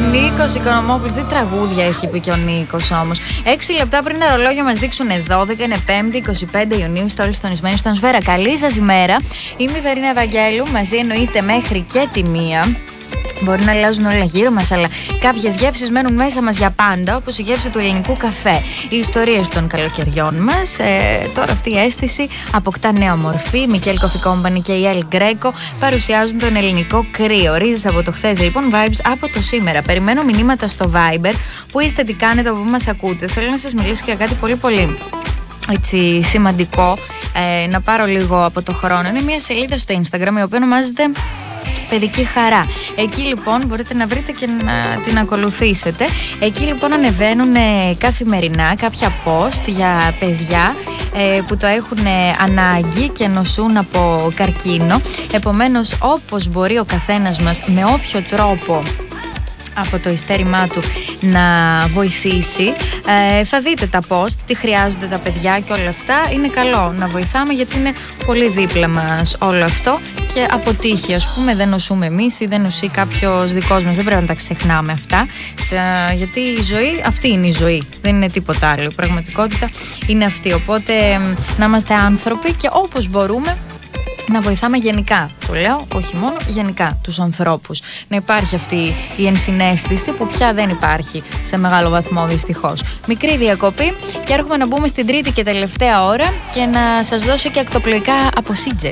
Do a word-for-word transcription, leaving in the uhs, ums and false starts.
Νίκος Οικονομόπουλος, τι τραγούδια έχει πει και ο Νίκος όμως. Έξι λεπτά πριν τα ρολόγια μας δείξουν δώδεκα, είναι Πέμπτη, είκοσι πέντε Ιουνίου. Είστε όλοι στονισμένοι στον Σφαίρα. Καλή σας ημέρα. Είμαι η Βερίνα Ευαγγέλου, μαζί εννοείται μέχρι και τη μία. Μπορεί να αλλάζουν όλα γύρω μας, αλλά κάποιες γεύσεις μένουν μέσα μας για πάντα, όπως η γεύση του ελληνικού καφέ. Οι ιστορίες των καλοκαιριών μας. Ε, τώρα αυτή η αίσθηση αποκτά νέα μορφή. Η Μικέλ Coffee Company και η El Greco παρουσιάζουν τον ελληνικό κρύο. Ρίζες από το χθες, λοιπόν, vibes από το σήμερα. Περιμένω μηνύματα στο Viber. Πού είστε, τι κάνετε, από πού μας ακούτε. Θέλω να σας μιλήσω για κάτι πολύ πολύ έτσι σημαντικό. Ε, να πάρω λίγο από το χρόνο. Είναι μια σελίδα στο Instagram η οποία ονομάζεται Παιδική Χαρά. Εκεί λοιπόν μπορείτε να βρείτε και να την ακολουθήσετε. Εκεί λοιπόν ανεβαίνουν ε, καθημερινά κάποια post για παιδιά ε, που το έχουν ε, ανάγκη και νοσούν από καρκίνο. Επομένως, όπως μπορεί ο καθένας μας με όποιο τρόπο από το ειστέρημά του να βοηθήσει. Ε, θα δείτε τα post, τι χρειάζονται τα παιδιά και όλα αυτά. Είναι καλό να βοηθάμε γιατί είναι πολύ δίπλα μας όλο αυτό και από τύχη, ας πούμε, δεν νοσούμε εμείς ή δεν νοσεί κάποιος δικός μας. Δεν πρέπει να τα ξεχνάμε αυτά, τα, γιατί η ζωή, αυτή είναι η ζωή, δεν είναι τίποτα άλλο. Η πραγματικότητα είναι αυτή, οπότε να είμαστε άνθρωποι και όπως μπορούμε να βοηθάμε γενικά, το λέω, όχι μόνο, γενικά τους ανθρώπους. Να υπάρχει αυτή η ενσυναίσθηση που πια δεν υπάρχει σε μεγάλο βαθμό, δυστυχώς. Μικρή διακοπή και έρχομαι να μπούμε στην τρίτη και τελευταία ώρα και να σας δώσω και ακτοπλοϊκά από Σίτζετ.